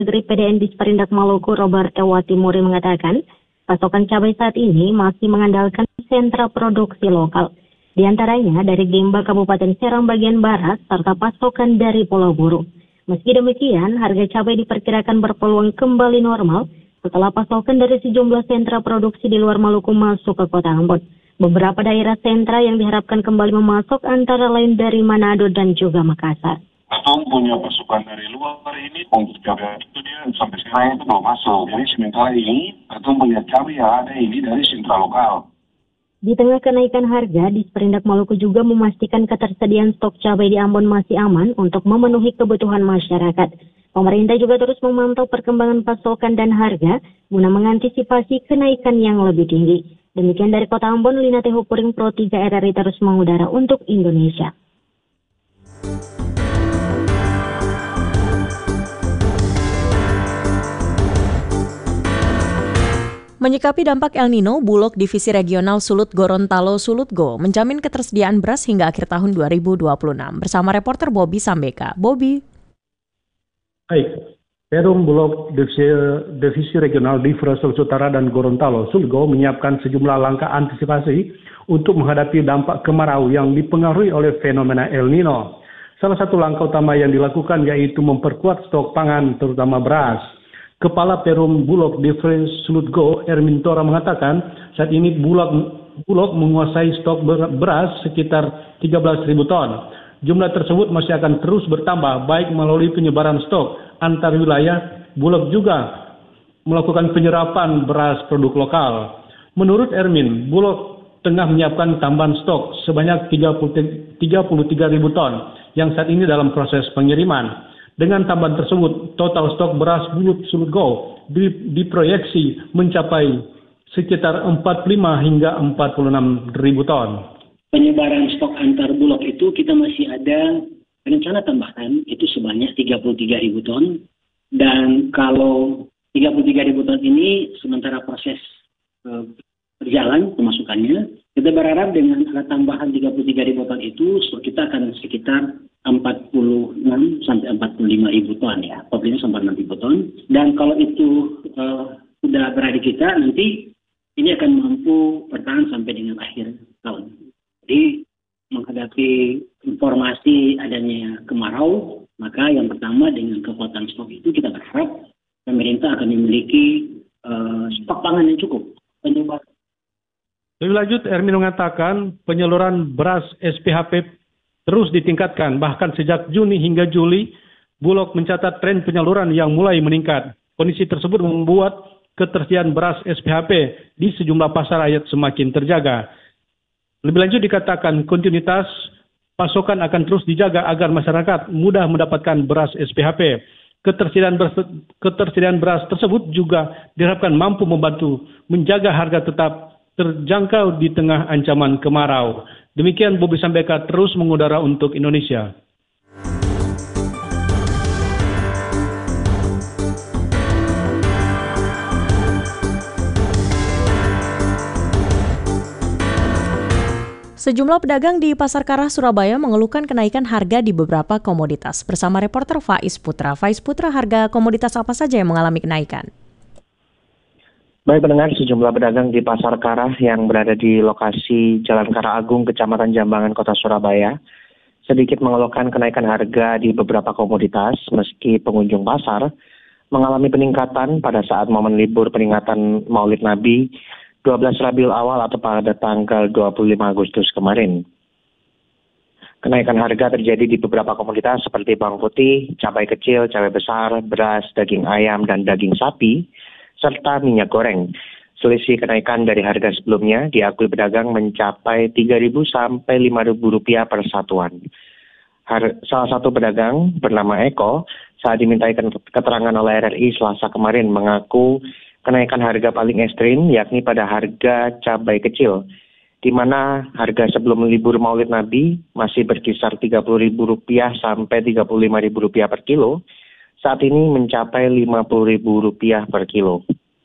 Negeri PDN Disperindak Maluku Robert Ewati Muri mengatakan, pasokan cabai saat ini masih mengandalkan sentra produksi lokal. Di antaranya dari Gemba Kabupaten Serang bagian barat serta pasokan dari Pulau Buru. Meski demikian, harga cabai diperkirakan berpeluang kembali normal setelah pasokan dari sejumlah sentra produksi di luar Maluku masuk ke Kota Ambon. Beberapa daerah sentra yang diharapkan kembali memasok antara lain dari Manado dan juga Makassar. Atau punya pasukan dari luar ini untuk cabai itu dia sampai sekarang itu belum masuk. Jadi sementara ini atau punya cabai yang ada ini dari sentra lokal. Di tengah kenaikan harga, Disperindak Maluku juga memastikan ketersediaan stok cabai di Ambon masih aman untuk memenuhi kebutuhan masyarakat. Pemerintah juga terus memantau perkembangan pasokan dan harga guna mengantisipasi kenaikan yang lebih tinggi. Demikian dari Kota Ambon, Lina Tehupuring Pro 3 RRI terus mengudara untuk Indonesia. Menyikapi dampak El Nino, Bulog Divisi Regional Sulut Gorontalo Sulutgo menjamin ketersediaan beras hingga akhir tahun 2026. Bersama reporter Bobby Sambeka. Bobby. Baik, Perum Bulog Divisi Regional di Sulawesi Utara dan Gorontalo Sulutgo menyiapkan sejumlah langkah antisipasi untuk menghadapi dampak kemarau yang dipengaruhi oleh fenomena El Nino. Salah satu langkah utama yang dilakukan yaitu memperkuat stok pangan, terutama beras. Kepala Perum Bulog Divisi Sulutgo, Ermin Tora mengatakan, saat ini Bulog menguasai stok beras sekitar 13.000 ton. Jumlah tersebut masih akan terus bertambah, baik melalui penyebaran stok antar wilayah. Bulog juga melakukan penyerapan beras produk lokal. Menurut Ermin, Bulog tengah menyiapkan tambahan stok sebanyak 33.000 ton yang saat ini dalam proses pengiriman. Dengan tambahan tersebut, total stok beras Bulog Sulutgo diproyeksi mencapai sekitar 45 hingga 46 ribu ton. Penyebaran stok antar bulog itu kita masih ada rencana tambahan itu sebanyak 33.000 ton. Dan kalau 33.000 ton ini sementara proses berjalan pemasukannya, kita berharap dengan ada tambahan 33.000 ton itu stok kita akan sekitar 46 sampai 45.000 ton ya, totalnya sampai 6.000 ton. Dan kalau itu sudah berada di kita, nanti ini akan mampu bertahan sampai dengan akhir tahun. Jadi menghadapi informasi adanya kemarau, maka yang pertama dengan kekuatan stok itu kita berharap pemerintah akan memiliki stok pangan yang cukup. Lebih lanjut, Ermin mengatakan penyaluran beras SPHP terus ditingkatkan. Bahkan sejak Juni hingga Juli, Bulog mencatat tren penyaluran yang mulai meningkat. Kondisi tersebut membuat ketersediaan beras SPHP di sejumlah pasar rakyat semakin terjaga. Lebih lanjut dikatakan kontinuitas pasokan akan terus dijaga agar masyarakat mudah mendapatkan beras SPHP. Ketersediaan beras tersebut juga diharapkan mampu membantu menjaga harga tetap terjangkau di tengah ancaman kemarau. Demikian Bobby Sambeka terus mengudara untuk Indonesia. Sejumlah pedagang di Pasar Karah Surabaya mengeluhkan kenaikan harga di beberapa komoditas. Bersama reporter Faiz Putra. Faiz Putra, harga komoditas apa saja yang mengalami kenaikan? Baik pendengar, sejumlah pedagang di Pasar Karah yang berada di lokasi Jalan Karah Agung, Kecamatan Jambangan, Kota Surabaya, sedikit mengeluhkan kenaikan harga di beberapa komoditas meski pengunjung pasar mengalami peningkatan pada saat momen libur peringatan Maulid Nabi 12 Rabiul Awal atau pada tanggal 25 Agustus kemarin. Kenaikan harga terjadi di beberapa komoditas seperti bawang putih, cabai kecil, cabai besar, beras, daging ayam, dan daging sapi, serta minyak goreng. Selisih kenaikan dari harga sebelumnya diakui pedagang mencapai Rp3.000 sampai Rp5.000 per satuan. Salah satu pedagang bernama Eko saat dimintai keterangan oleh RRI Selasa kemarin mengaku kenaikan harga paling ekstrim yakni pada harga cabai kecil, di mana harga sebelum libur Maulid Nabi masih berkisar Rp30.000 sampai Rp35.000 per kilo. Saat ini mencapai Rp50.000 per kilo.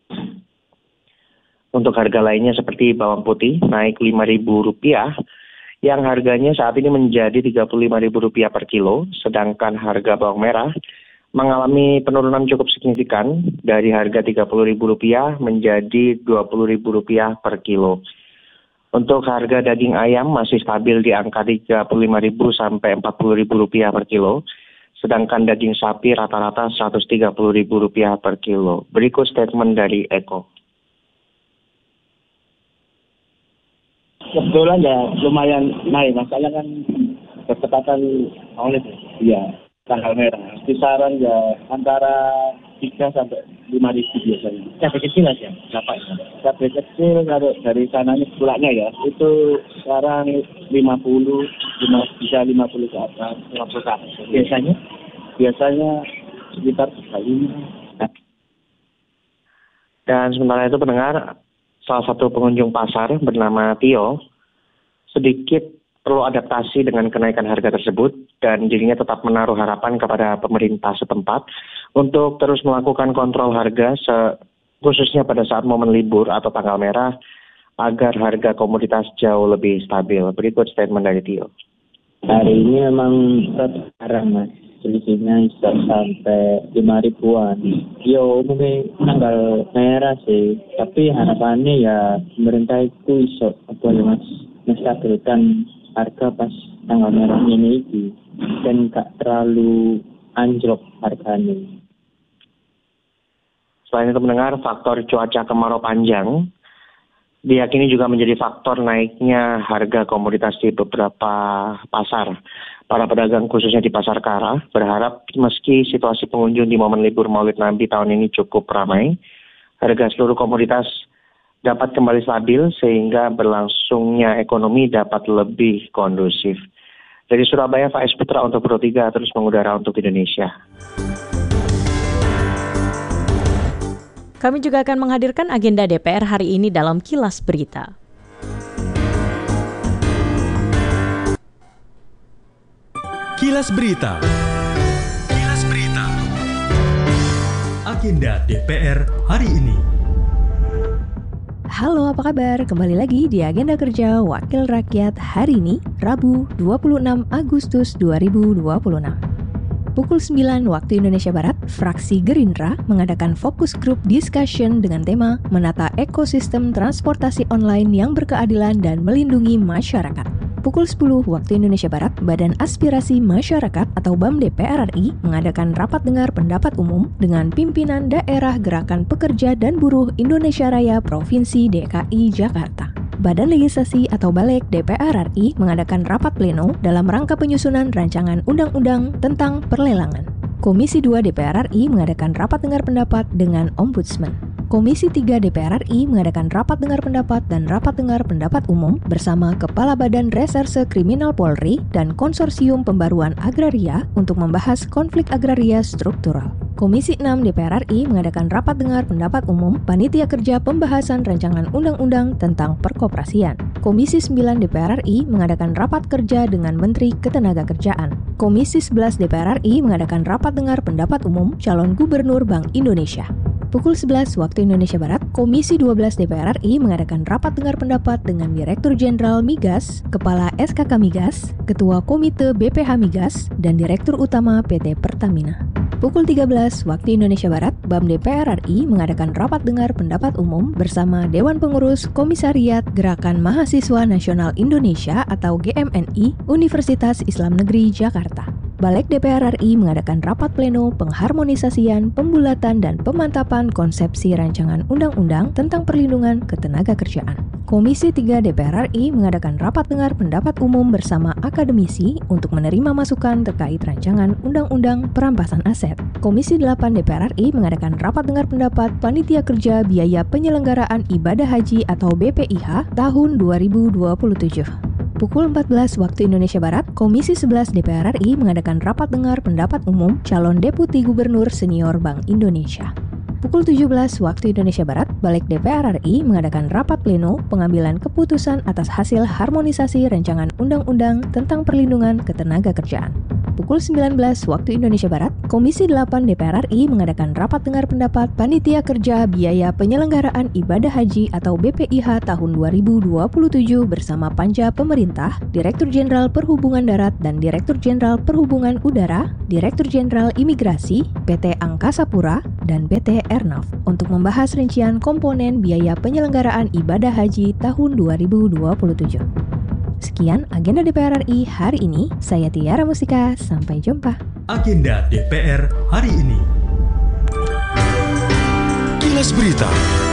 Untuk harga lainnya seperti bawang putih naik Rp5.000 yang harganya saat ini menjadi Rp35.000 per kilo, sedangkan harga bawang merah mengalami penurunan cukup signifikan dari harga Rp30.000 menjadi Rp20.000 per kilo. Untuk harga daging ayam masih stabil di angka Rp35.000 sampai Rp40.000 per kilo, sedangkan daging sapi rata-rata Rp130.000 per kilo. Berikut statement dari Eko. Kebetulan ya lumayan naik, masalah kan ketepatan Maulid ya, tanggal merah. Kisaran ya antara 3 sampai 5 ribu biasanya. Cabai kecil aja, berapa ya? Cabai kecil kalau dari sananya pulaknya ya, itu sekarang 50 bisa 50 ke atas, 50 ke atas. Biasanya sekitar 35. Dan sementara itu pendengar, salah satu pengunjung pasar bernama Tio sedikit perlu adaptasi dengan kenaikan harga tersebut dan dirinya tetap menaruh harapan kepada pemerintah setempat untuk terus melakukan kontrol harga khususnya pada saat momen libur atau tanggal merah agar harga komoditas jauh lebih stabil. Berikut statement dari Tio. Hari ini memang sekarang Mas, selisihnya bisa sampai 5 ribuan. Ya umumnya tanggal merah sih, tapi harapannya ya pemerintah itu iso menstabilkan harga pas tanggal merah ini dan gak terlalu anjlok harganya. Selain itu mendengar faktor cuaca kemarau panjang diyakini juga menjadi faktor naiknya harga komoditas di beberapa pasar. Para pedagang khususnya di Pasar Kara berharap meski situasi pengunjung di momen libur Maulid Nabi tahun ini cukup ramai, harga seluruh komoditas dapat kembali stabil sehingga berlangsungnya ekonomi dapat lebih kondusif. Dari Surabaya, Faiz Putra untuk Pro 3 terus mengudara untuk Indonesia. Kami juga akan menghadirkan agenda DPR hari ini dalam Kilas Berita. Kilas Berita. Kilas Berita. Agenda DPR hari ini. Halo, apa kabar? Kembali lagi di Agenda Kerja Wakil Rakyat hari ini, Rabu 26 Agustus 2026. Pukul 9 waktu Indonesia Barat, fraksi Gerindra mengadakan fokus group discussion dengan tema menata ekosistem transportasi online yang berkeadilan dan melindungi masyarakat. Pukul 10 waktu Indonesia Barat, Badan Aspirasi Masyarakat atau BAM DPR RI mengadakan rapat dengar pendapat umum dengan pimpinan daerah Gerakan Pekerja dan Buruh Indonesia Raya Provinsi DKI Jakarta. Badan Legislasi atau Balek DPR RI mengadakan rapat pleno dalam rangka penyusunan rancangan undang-undang tentang perlelangan. Komisi 2 DPR RI mengadakan rapat dengar pendapat dengan Ombudsman. Komisi 3 DPR RI mengadakan rapat dengar pendapat dan rapat dengar pendapat umum bersama Kepala Badan Reserse Kriminal Polri dan Konsorsium Pembaruan Agraria untuk membahas konflik agraria struktural. Komisi 6 DPR RI mengadakan rapat dengar pendapat umum Panitia Kerja Pembahasan Rancangan Undang-Undang tentang Perkoperasian. Komisi 9 DPR RI mengadakan rapat kerja dengan Menteri Ketenagakerjaan. Komisi 11 DPR RI mengadakan rapat dengar pendapat umum calon Gubernur Bank Indonesia. Pukul 11 waktu Indonesia Barat, Komisi 12 DPR RI mengadakan rapat dengar pendapat dengan Direktur Jenderal Migas, Kepala SKK Migas, Ketua Komite BPH Migas, dan Direktur Utama PT Pertamina. Pukul 13 waktu Indonesia Barat, BAM DPR RI mengadakan rapat dengar pendapat umum bersama Dewan Pengurus Komisariat Gerakan Mahasiswa Nasional Indonesia atau GMNI Universitas Islam Negeri Jakarta. Balek DPR RI mengadakan rapat pleno pengharmonisasian, pembulatan, dan pemantapan konsepsi rancangan undang-undang tentang perlindungan ketenagakerjaan. Komisi 3 DPR RI mengadakan rapat dengar pendapat umum bersama akademisi untuk menerima masukan terkait rancangan undang-undang perampasan aset. Komisi 8 DPR RI mengadakan rapat dengar pendapat Panitia Kerja Biaya Penyelenggaraan Ibadah Haji atau BPIH tahun 2027. Pukul 14 waktu Indonesia Barat, Komisi 11 DPR RI mengadakan rapat dengar pendapat umum calon Deputi Gubernur Senior Bank Indonesia. Pukul 17 waktu Indonesia Barat, Balek DPR RI mengadakan rapat pleno pengambilan keputusan atas hasil harmonisasi rancangan undang-undang tentang perlindungan ketenagakerjaan. pukul 19 waktu Indonesia Barat, Komisi 8 DPR RI mengadakan rapat dengar pendapat Panitia Kerja Biaya Penyelenggaraan Ibadah Haji atau BPIH tahun 2027 bersama Panja Pemerintah, Direktur Jenderal Perhubungan Darat dan Direktur Jenderal Perhubungan Udara, Direktur Jenderal Imigrasi, PT Angkasa Pura, dan PT Airnav untuk membahas rincian komponen biaya penyelenggaraan ibadah haji tahun 2027. Sekian agenda DPR RI hari ini. Saya Tiara Mustika, sampai jumpa. Agenda DPR hari ini. Kilas Berita.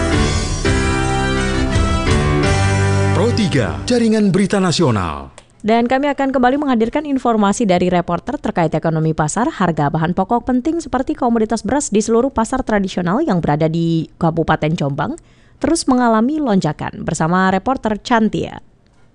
Pro 3, Jaringan Berita Nasional. Dan kami akan kembali menghadirkan informasi dari reporter terkait ekonomi pasar, harga bahan pokok penting seperti komoditas beras di seluruh pasar tradisional yang berada di Kabupaten Jombang terus mengalami lonjakan bersama reporter Chantia.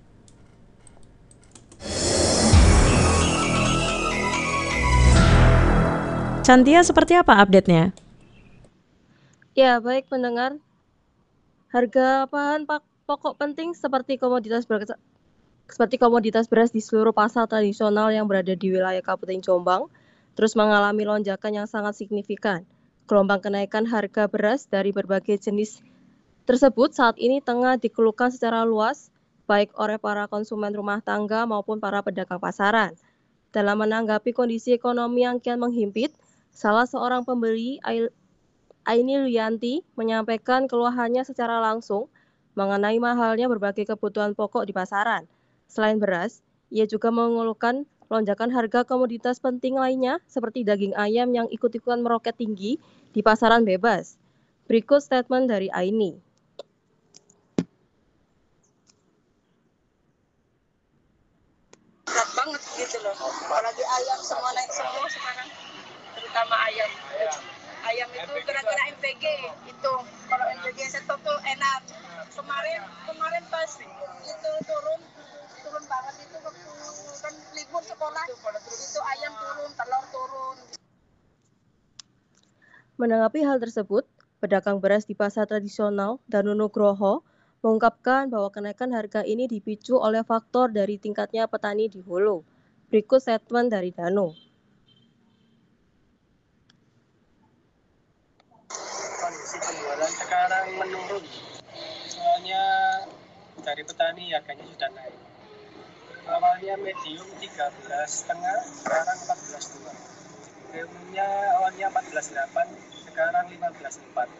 Chantia, seperti apa update-nya? Ya, baik pendengar. Harga bahan pokok penting seperti komoditas beras di seluruh pasar tradisional yang berada di wilayah Kabupaten Jombang terus mengalami lonjakan yang sangat signifikan. Gelombang kenaikan harga beras dari berbagai jenis tersebut saat ini tengah dikeluhkan secara luas baik oleh para konsumen rumah tangga maupun para pedagang pasaran. Dalam menanggapi kondisi ekonomi yang kian menghimpit, salah seorang pembeli, Aini Luyanti, menyampaikan keluhannya secara langsung mengenai mahalnya berbagai kebutuhan pokok di pasaran. Selain beras, ia juga mengeluhkan lonjakan harga komoditas penting lainnya seperti daging ayam yang ikut-ikutan meroket tinggi di pasaran bebas. Berikut statement dari Aini. Berat banget gitu loh, apalagi ayam semua naik semua sekarang, terutama ayam. Ayam itu gara-gara MPG itu, kalau MPG setok tuh enak. Kemarin pas itu turun banget itu waktu kan libur sekolah, itu ayam turun, telur turun. Menanggapi hal tersebut, pedagang beras di pasar tradisional Danu Nugroho mengungkapkan bahwa kenaikan harga ini dipicu oleh faktor dari tingkatnya petani di hulu. Berikut statement dari Danu. Kondisi penjualan sekarang menurun, soalnya dari petani harganya sudah naik. Awalnya medium 13,5, sekarang 14,2. Premiumnya awalnya 14,8, sekarang 15,4.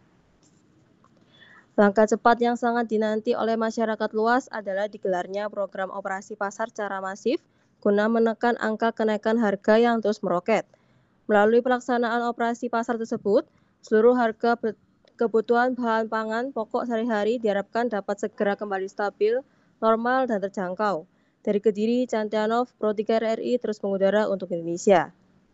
Langkah cepat yang sangat dinanti oleh masyarakat luas adalah digelarnya program operasi pasar secara masif guna menekan angka kenaikan harga yang terus meroket. Melalui pelaksanaan operasi pasar tersebut, seluruh harga kebutuhan bahan pangan pokok sehari-hari diharapkan dapat segera kembali stabil, normal, dan terjangkau. Dari Kediri, Chantianov, Pro 3 RRI terus mengudara untuk Indonesia.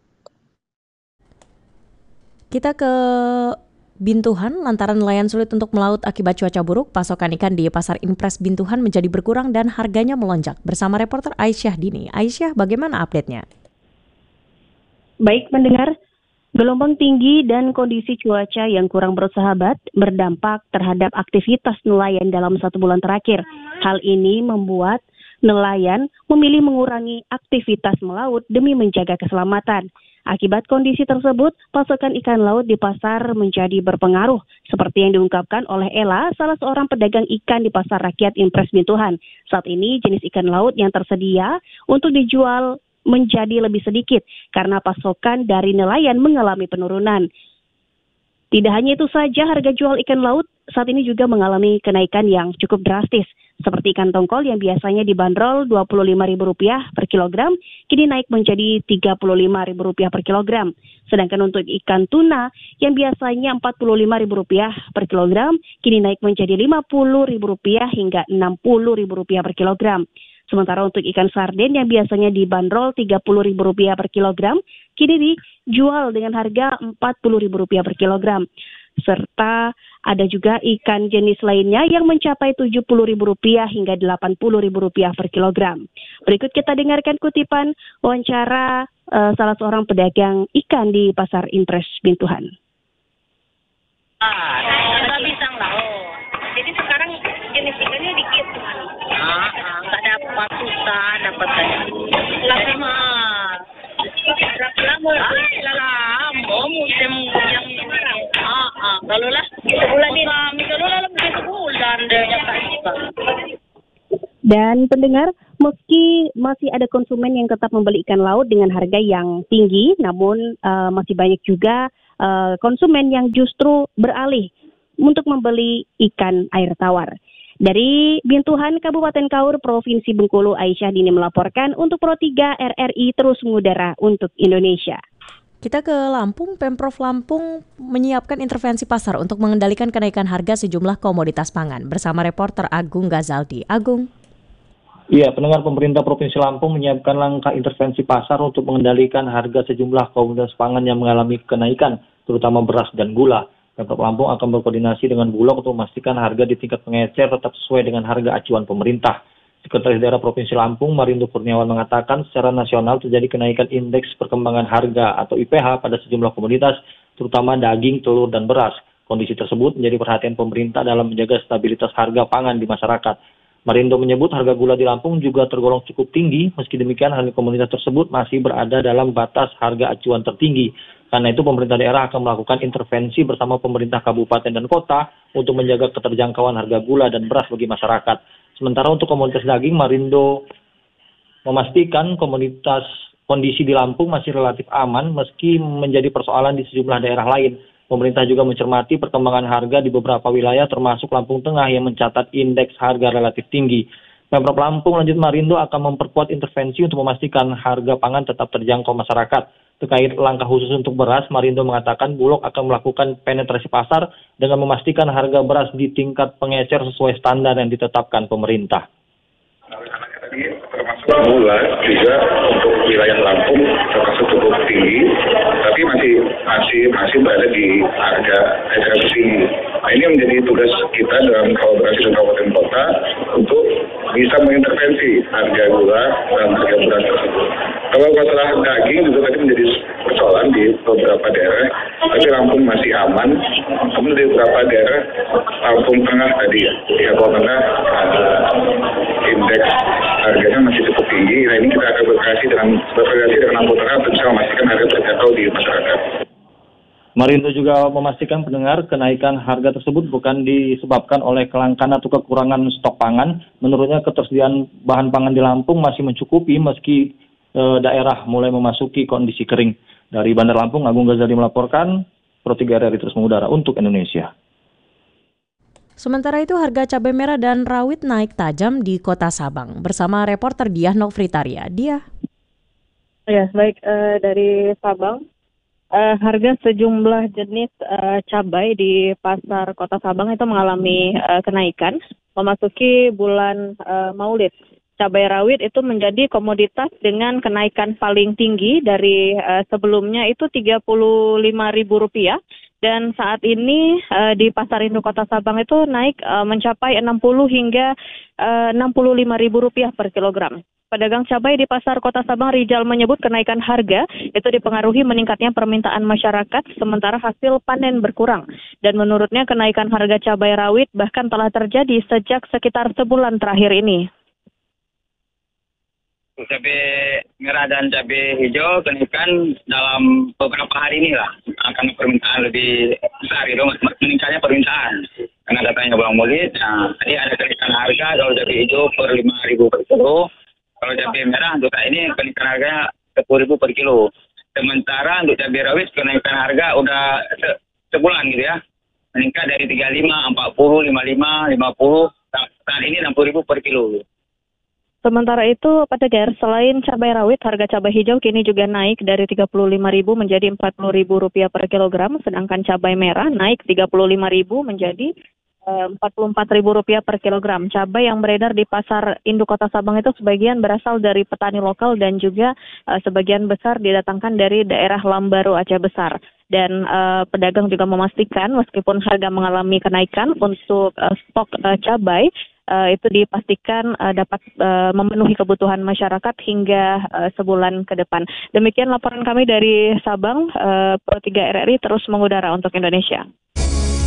Kita ke Bintuhan, lantaran nelayan sulit untuk melaut akibat cuaca buruk, pasokan ikan di Pasar Impres Bintuhan menjadi berkurang dan harganya melonjak. Bersama reporter Aisyah Dini. Aisyah, bagaimana update-nya? Baik pendengar, gelombang tinggi dan kondisi cuaca yang kurang bersahabat berdampak terhadap aktivitas nelayan dalam 1 bulan terakhir. Hal ini membuat nelayan memilih mengurangi aktivitas melaut demi menjaga keselamatan. Akibat kondisi tersebut, pasokan ikan laut di pasar menjadi berpengaruh, seperti yang diungkapkan oleh Ella, salah seorang pedagang ikan di Pasar Rakyat Impres Bintuhan. Saat ini jenis ikan laut yang tersedia untuk dijual menjadi lebih sedikit karena pasokan dari nelayan mengalami penurunan. Tidak hanya itu saja, harga jual ikan laut saat ini juga mengalami kenaikan yang cukup drastis. Seperti ikan tongkol yang biasanya dibanderol Rp25.000 per kilogram, kini naik menjadi Rp35.000 per kilogram. Sedangkan untuk ikan tuna yang biasanya Rp45.000 per kilogram, kini naik menjadi Rp50.000 hingga Rp60.000 per kilogram. Sementara untuk ikan sarden yang biasanya dibanderol Rp30.000 per kilogram, kini dijual dengan harga Rp40.000 per kilogram. Serta ada juga ikan jenis lainnya yang mencapai Rp70.000 hingga Rp80.000 per kilogram. Berikut kita dengarkan kutipan wawancara salah seorang pedagang ikan di Pasar Impres Bintuhan. Kita pisang laut. Jadi sekarang jenis ikannya dikit. Nggak dapat susah, dapat banyak. Jadi mahal. musim yang kalau lah sebulan ini kami kalau lah lebih sebulan deh. Dan pendengar, meski masih ada konsumen yang tetap membeli ikan laut dengan harga yang tinggi, namun masih banyak juga konsumen yang justru beralih untuk membeli ikan air tawar. Dari Bintuhan Kabupaten Kaur, Provinsi Bengkulu, Aisyah Dini melaporkan untuk Pro 3 RRI terus mengudara untuk Indonesia. Kita ke Lampung. Pemprov Lampung menyiapkan intervensi pasar untuk mengendalikan kenaikan harga sejumlah komoditas pangan. Bersama reporter Agung Gazaldi. Agung. Iya, pendengar, pemerintah Provinsi Lampung menyiapkan langkah intervensi pasar untuk mengendalikan harga sejumlah komoditas pangan yang mengalami kenaikan, terutama beras dan gula. Pemprov Lampung akan berkoordinasi dengan Bulog untuk memastikan harga di tingkat pengecer tetap sesuai dengan harga acuan pemerintah. Sekretaris Daerah Provinsi Lampung, Marindo Kurniawan, mengatakan secara nasional terjadi kenaikan indeks perkembangan harga atau IPH pada sejumlah komoditas, terutama daging, telur, dan beras. Kondisi tersebut menjadi perhatian pemerintah dalam menjaga stabilitas harga pangan di masyarakat. Marindo menyebut harga gula di Lampung juga tergolong cukup tinggi, meski demikian harga komoditas tersebut masih berada dalam batas harga acuan tertinggi. Karena itu pemerintah daerah akan melakukan intervensi bersama pemerintah kabupaten dan kota untuk menjaga keterjangkauan harga gula dan beras bagi masyarakat. Sementara untuk komoditas daging, Marindo memastikan kondisi di Lampung masih relatif aman meski menjadi persoalan di sejumlah daerah lain. Pemerintah juga mencermati perkembangan harga di beberapa wilayah termasuk Lampung Tengah yang mencatat indeks harga relatif tinggi. Pemprov Lampung, lanjut Marindo, akan memperkuat intervensi untuk memastikan harga pangan tetap terjangkau masyarakat. Terkait langkah khusus untuk beras, Marindo mengatakan Bulog akan melakukan penetrasi pasar dengan memastikan harga beras di tingkat pengecer sesuai standar yang ditetapkan pemerintah. Termasuk gula juga untuk wilayah Lampung termasuk cukup tinggi, tapi masih berada di harga tinggi. Nah, ini menjadi tugas kita dalam kolaborasi dengan kabupaten kota untuk bisa mengintervensi harga gula dan harga beras tersebut. Kalau masalah daging juga tadi menjadi persoalan di beberapa daerah, tapi Lampung masih aman. Namun di beberapa daerah Lampung Tengah tadi ya, di Lampung Tengah indeks harganya masih cukup tinggi. Nah, ini kita akan berkoordinasi dengan Lampung Tengah untuk bisa memastikan harga terjangkau di masyarakat. Marindo juga memastikan pendengar kenaikan harga tersebut bukan disebabkan oleh kelangkaan atau kekurangan stok pangan. Menurutnya ketersediaan bahan pangan di Lampung masih mencukupi meski daerah mulai memasuki kondisi kering. Dari Bandar Lampung, Agung Ghazali melaporkan, Pro 3 RRI terus mengudara untuk Indonesia. Sementara itu harga cabai merah dan rawit naik tajam di Kota Sabang. Bersama reporter Diah Novritaria. Dia. Ya, baik, dari Sabang. Harga sejumlah jenis cabai di pasar Kota Sabang itu mengalami kenaikan memasuki bulan Maulid. Cabai rawit itu menjadi komoditas dengan kenaikan paling tinggi dari sebelumnya itu Rp35.000 dan saat ini di Pasar Induk Kota Sabang itu naik mencapai Rp60 hingga Rp65.000 per kilogram. Pedagang cabai di Pasar Kota Sabang Rijal menyebut kenaikan harga itu dipengaruhi meningkatnya permintaan masyarakat sementara hasil panen berkurang. Dan menurutnya kenaikan harga cabai rawit bahkan telah terjadi sejak sekitar sebulan terakhir ini. Cabai merah dan cabai hijau kenaikan dalam beberapa hari ini lah. Akan permintaan lebih besar gitu, meningkatnya permintaan. Karena datanya Bang Maulid, tadi ada kenaikan harga kalau cabai hijau per Rp5.000 per kilo. Kalau cabai merah untuk saat ini kenaikan harganya Rp10.000 per kilo. Sementara untuk cabai rawit kenaikan harga udah sebulan gitu ya. Meningkat dari 35, 40, 55, 50, saat ini Rp60.000 per kilo. Sementara itu, pendengar, selain cabai rawit, harga cabai hijau kini juga naik dari Rp35.000 menjadi Rp40.000 per kilogram, sedangkan cabai merah naik Rp35.000 menjadi Rp44.000 per kilogram. Cabai yang beredar di Pasar Induk Kota Sabang itu sebagian berasal dari petani lokal dan juga sebagian besar didatangkan dari daerah Lambaru Aceh Besar. Dan pedagang juga memastikan meskipun harga mengalami kenaikan untuk stok cabai, itu dipastikan dapat memenuhi kebutuhan masyarakat hingga sebulan ke depan. Demikian laporan kami dari Sabang, Pro 3 RRI terus mengudara untuk Indonesia.